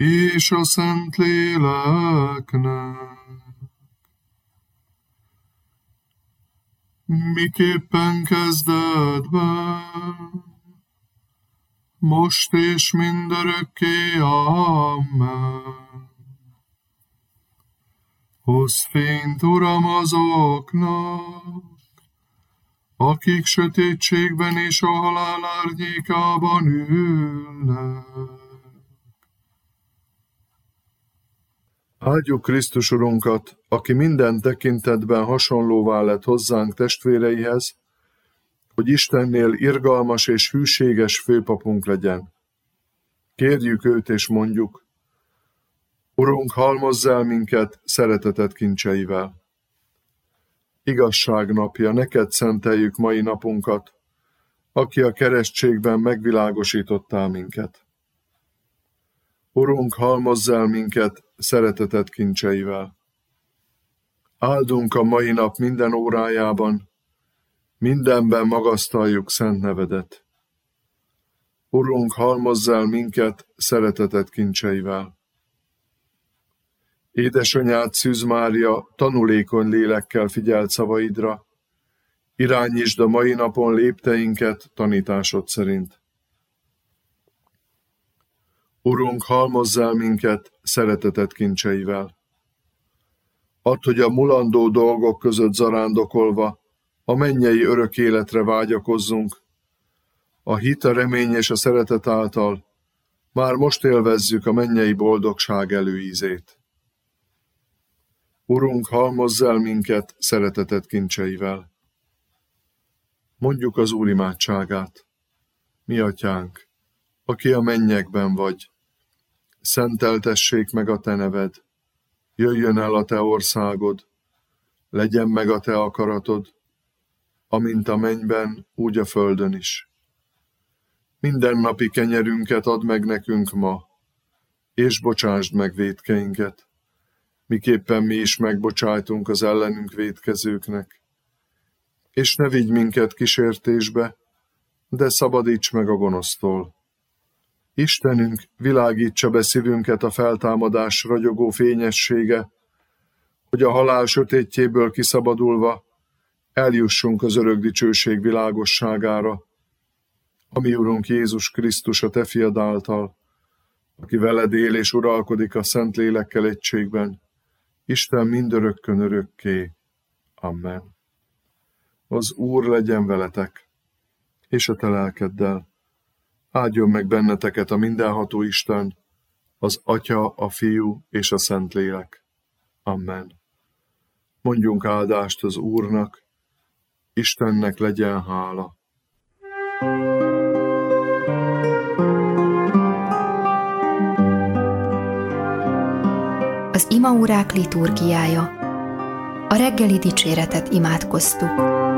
és a Szentléleknek, miképpen kezdetben, most és mindörökké. Amen. Hozz fényt, Uram, azoknak, akik sötétségben és a halál árnyékában ülnek. Áldjuk Krisztus Urunkat, aki minden tekintetben hasonlóvá lett hozzánk testvéreihez, hogy Istennél irgalmas és hűséges főpapunk legyen. Kérjük őt és mondjuk: Urunk, halmozz el minket szereteted kincseivel. Igazság napja, neked szenteljük mai napunkat, aki a keresztségben megvilágosítottál minket. Urunk, halmozz el minket szereteted kincseivel. Áldunk a mai nap minden órájában, mindenben magasztaljuk szent nevedet. Urunk, halmozz el minket szereteted kincseivel. Édesanyád, Szűz Mária, tanulékony lélekkel figyelt szavaidra, irányítsd a mai napon lépteinket tanításod szerint. Urunk, halmozz el minket szereteted kincseivel. Add, hogy a mulandó dolgok között zarándokolva a mennyei örök életre vágyakozzunk, a hit, a remény és a szeretet által már most élvezzük a mennyei boldogság előízét. Urunk, halmozz el minket szereteted kincseivel. Mondjuk az Úr imádságát. Mi atyánk, aki a mennyekben vagy, szenteltessék meg a te neved, jöjjön el a te országod, legyen meg a te akaratod, amint a mennyben, úgy a földön is. Mindennapi kenyerünket add meg nekünk ma, és bocsásd meg vétkeinket, miképpen mi is megbocsájtunk az ellenünk vétkezőknek. És ne vigy minket kísértésbe, de szabadíts meg a gonosztól. Istenünk, világítsa be szívünket a feltámadás ragyogó fényessége, hogy a halál sötétjéből kiszabadulva eljussunk az örök dicsőség világosságára, ami Urunk Jézus Krisztus a te fiad által, aki veled él és uralkodik a Szentlélekkel egységben, Isten mindörökkön örökké. Amen. Az Úr legyen veletek, és a te lelkeddel. Áldjon meg benneteket a mindenható Isten, az Atya, a Fiú és a Szentlélek. Amen. Mondjunk áldást az Úrnak, Istennek legyen hála. Az imaórák liturgiája. A reggeli dicséretet imádkoztuk.